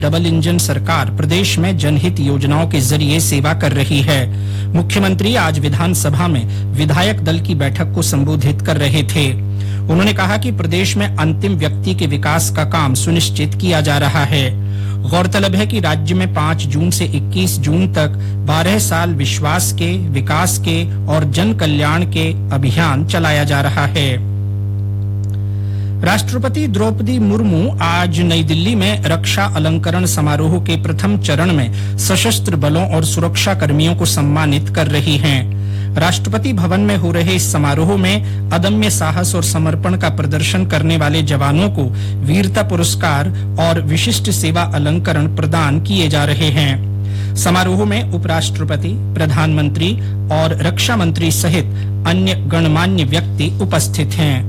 Double engine सरकार प्रदेश में जनहित योजनाओं के जरिए सेवा कर रही है। मुख्यमंत्री आज विधानसभा में विधायक दल की बैठक को संबोधित कर रहे थे। उन्होंने कहा कि प्रदेश में अंतिम व्यक्ति के विकास का काम सुनिश्चित किया जा रहा है। गौरतलब है कि राज्य में 5 जून से 21 जून तक 12 साल विश्वास के, विकास के और जन कल्याण के अभियान चलाया जा रहा है। राष्ट्रपति द्रौपदी मुर्मू आज नई दिल्ली में रक्षा अलंकरण समारोह के प्रथम चरण में सशस्त्र बलों और सुरक्षा कर्मियों को सम्मानित कर रही हैं। राष्ट्रपति भवन में हो रहे इस समारोह में अदम्य साहस और समर्पण का प्रदर्शन करने वाले जवानों को वीरता पुरस्कार और विशिष्ट सेवा अलंकरण प्रदान किए जा रहे हैं। समारोह में उपराष्ट्रपति, प्रधानमंत्री और रक्षा मंत्री सहित अन्य गणमान्य व्यक्ति उपस्थित हैं।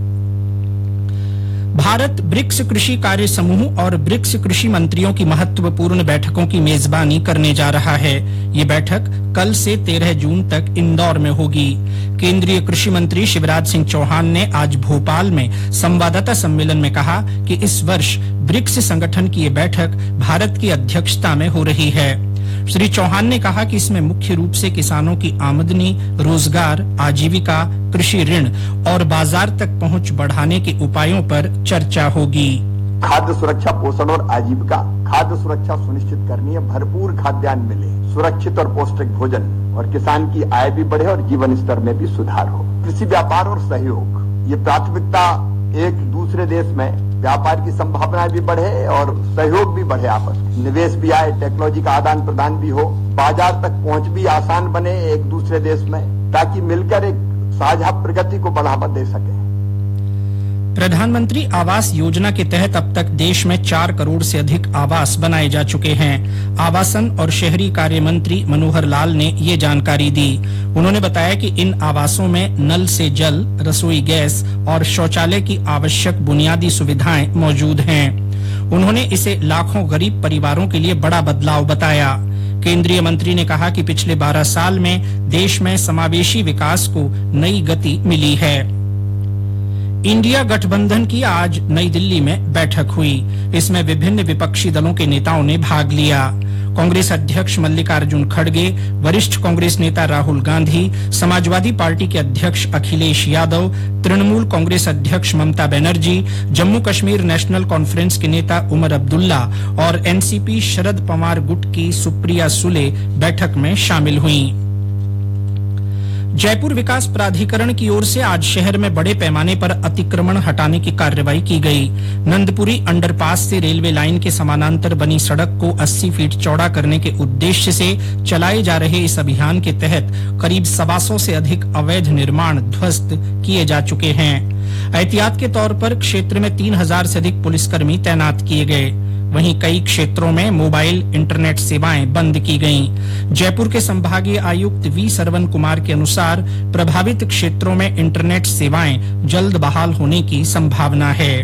भारत ब्रिक्स कृषि कार्य समूह और ब्रिक्स कृषि मंत्रियों की महत्वपूर्ण बैठकों की मेजबानी करने जा रहा है। ये बैठक कल से 13 जून तक इंदौर में होगी। केंद्रीय कृषि मंत्री शिवराज सिंह चौहान ने आज भोपाल में संवाददाता सम्मेलन में कहा कि इस वर्ष ब्रिक्स संगठन की ये बैठक भारत की अध्यक्षता में हो रही है। श्री चौहान ने कहा कि इसमें मुख्य रूप से किसानों की आमदनी, रोजगार, आजीविका, कृषि ऋण और बाजार तक पहुंच बढ़ाने के उपायों पर चर्चा होगी। खाद्य सुरक्षा, पोषण और आजीविका। खाद्य सुरक्षा सुनिश्चित करनी है, भरपूर खाद्यान्न मिले, सुरक्षित और पौष्टिक भोजन और किसान की आय भी बढ़े और जीवन स्तर में भी सुधार हो। कृषि व्यापार और सहयोग, ये प्राथमिकता एक दूसरे देश में व्यापार की संभावनाएं भी बढ़े और सहयोग भी बढ़े, आपस में निवेश भी आए, टेक्नोलॉजी का आदान प्रदान भी हो, बाजार तक पहुंच भी आसान बने एक दूसरे देश में, ताकि मिलकर एक साझा प्रगति को बढ़ावा दे सके। प्रधानमंत्री आवास योजना के तहत अब तक देश में 4 करोड़ से अधिक आवास बनाए जा चुके हैं। आवासन और शहरी कार्य मंत्री मनोहर लाल ने ये जानकारी दी। उन्होंने बताया कि इन आवासों में नल से जल, रसोई गैस और शौचालय की आवश्यक बुनियादी सुविधाएं मौजूद हैं। उन्होंने इसे लाखों गरीब परिवारों के लिए बड़ा बदलाव बताया। केंद्रीय मंत्री ने कहा कि पिछले 12 साल में देश में समावेशी विकास को नई गति मिली है। इंडिया गठबंधन की आज नई दिल्ली में बैठक हुई। इसमें विभिन्न विपक्षी दलों के नेताओं ने भाग लिया। कांग्रेस अध्यक्ष मल्लिकार्जुन खड़गे, वरिष्ठ कांग्रेस नेता राहुल गांधी, समाजवादी पार्टी के अध्यक्ष अखिलेश यादव, तृणमूल कांग्रेस अध्यक्ष ममता बनर्जी, जम्मू कश्मीर नेशनल कॉन्फ्रेंस के नेता उमर अब्दुल्ला और एनसीपी शरद पवार गुट की सुप्रिया सुले बैठक में शामिल हुईं। जयपुर विकास प्राधिकरण की ओर से आज शहर में बड़े पैमाने पर अतिक्रमण हटाने की कार्रवाई की गई। नंदपुरी अंडरपास से रेलवे लाइन के समानांतर बनी सड़क को 80 फीट चौड़ा करने के उद्देश्य से चलाए जा रहे इस अभियान के तहत करीब 125 से अधिक अवैध निर्माण ध्वस्त किए जा चुके हैं। एहतियात के तौर पर क्षेत्र में 3000 से अधिक पुलिसकर्मी तैनात किए गए। वहीं कई क्षेत्रों में मोबाइल इंटरनेट सेवाएं बंद की गईं। जयपुर के संभागीय आयुक्त वी सरवन कुमार के अनुसार प्रभावित क्षेत्रों में इंटरनेट सेवाएं जल्द बहाल होने की संभावना है।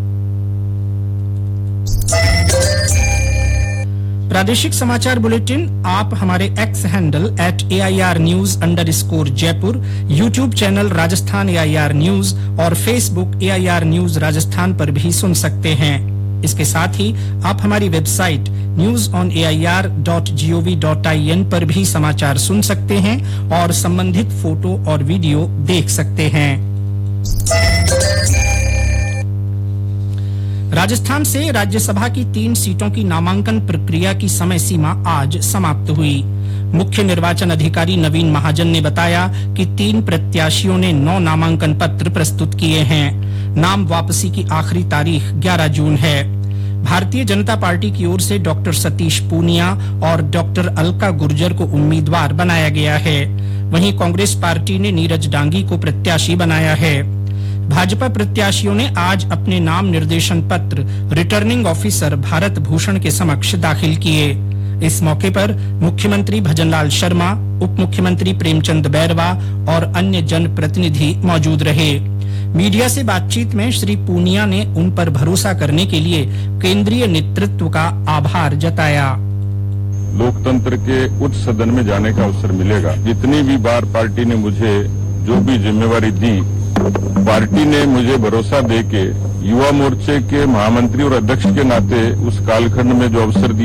प्रादेशिक समाचार बुलेटिन आप हमारे x handle @AIRnews_जयपुर, YouTube channel Rajasthan AIR news और फेसबुक AIR न्यूज राजस्थान पर भी सुन सकते हैं। इसके साथ ही आप हमारी वेबसाइट newsonair.gov.in पर भी समाचार सुन सकते हैं और संबंधित फोटो और वीडियो देख सकते हैं। राजस्थान से राज्यसभा की 3 सीटों की नामांकन प्रक्रिया की समय सीमा आज समाप्त हुई। मुख्य निर्वाचन अधिकारी नवीन महाजन ने बताया कि 3 प्रत्याशियों ने 9 नामांकन पत्र प्रस्तुत किए हैं। नाम वापसी की आखिरी तारीख 11 जून है। भारतीय जनता पार्टी की ओर से डॉक्टर सतीश पूनिया और डॉक्टर अलका गुर्जर को उम्मीदवार बनाया गया है। वहीं कांग्रेस पार्टी ने नीरज डांगी को प्रत्याशी बनाया है। भाजपा प्रत्याशियों ने आज अपने नाम निर्देशन पत्र रिटर्निंग ऑफिसर भारत भूषण के समक्ष दाखिल किए। इस मौके पर मुख्यमंत्री भजनलाल शर्मा, उप मुख्यमंत्री प्रेमचंद बैरवा और अन्य जनप्रतिनिधि मौजूद रहे। मीडिया से बातचीत में श्री पूनिया ने उन पर भरोसा करने के लिए केंद्रीय नेतृत्व का आभार जताया। लोकतंत्र के उच्च सदन में जाने का अवसर मिलेगा। जितनी भी बार पार्टी ने मुझे जो भी जिम्मेवारी दी पार्टी ने मुझे भरोसा देके युवा मोर्चे के महामंत्री और अध्यक्ष के नाते उस कालखंड में जो अवसर दिया